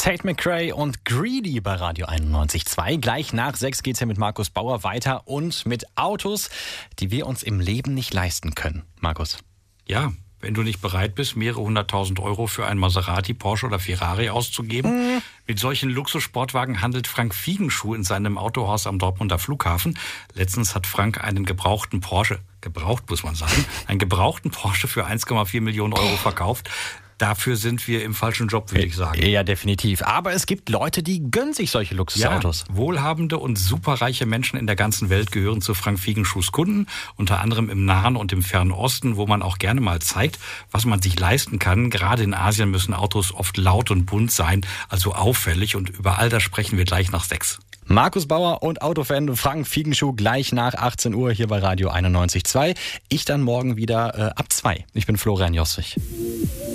Tate McRae und Greedy bei Radio 91.2. Gleich nach 6 geht's hier mit Markus Bauer weiter und mit Autos, die wir uns im Leben nicht leisten können. Markus. Ja, wenn du nicht bereit bist, mehrere 100.000 Euro für einen Maserati, Porsche oder Ferrari auszugeben. Mit solchen Luxussportwagen handelt Frank Fiegenschuh in seinem Autohaus am Dortmunder Flughafen. Letztens hat Frank einen gebrauchten Porsche, gebraucht muss man sagen, einen gebrauchten Porsche für 1,4 Millionen Euro verkauft. Dafür sind wir im falschen Job, würde ich sagen. Ja, definitiv. Aber es gibt Leute, die gönnen sich solche Luxusautos. Ja, wohlhabende und superreiche Menschen in der ganzen Welt gehören zu Frank Fiegenschuhs Kunden, unter anderem im Nahen und im Fernen Osten, wo man auch gerne mal zeigt, was man sich leisten kann. Gerade in Asien müssen Autos oft laut und bunt sein, also auffällig, und über all das sprechen wir gleich nach 6. Markus Bauer und Autofan Frank Fiegenschuh gleich nach 18 Uhr hier bei Radio 91.2. Ich dann morgen wieder ab 2. Ich bin Florian Jostrich.